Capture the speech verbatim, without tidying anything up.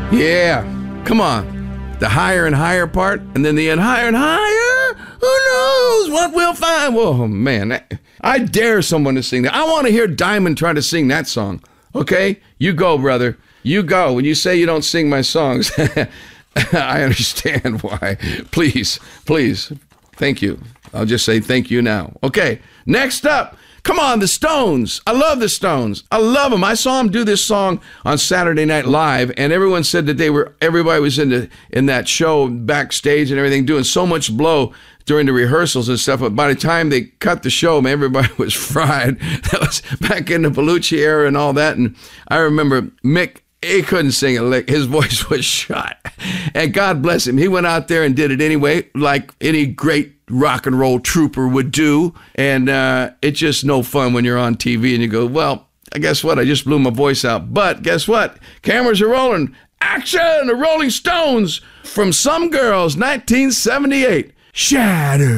Yeah, come on. The higher and higher part, and then the and higher and higher. Who knows what we'll find? Whoa, man. I dare someone to sing that. I want to hear Diamond try to sing that song. Okay? You go, brother. You go. When you say you don't sing my songs, I understand why. Please, please. Thank you. I'll just say thank you now. Okay, next up. Come on, the Stones. I love the Stones. I love them. I saw them do this song on Saturday Night Live, and everyone said that they were, everybody was in the, in that show backstage and everything, doing so much blow during the rehearsals and stuff. But by the time they cut the show, man, everybody was fried. That was back in the Belushi era and all that. And I remember Mick, he couldn't sing a lick. His voice was shot. And God bless him. He went out there and did it anyway, like any great rock and roll trooper would do. And uh, it's just no fun when you're on T V and you go, well, I guess what? I just blew my voice out. But guess what? Cameras are rolling. Action! The Rolling Stones from Some Girls, nineteen seventy-eight. Shatter.